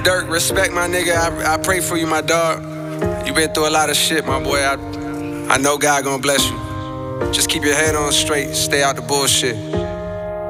Dirk, respect my nigga. I pray for you, my dog. You been through a lot of shit, my boy. I know God gonna bless you. Just keep your head on straight. Stay out the bullshit.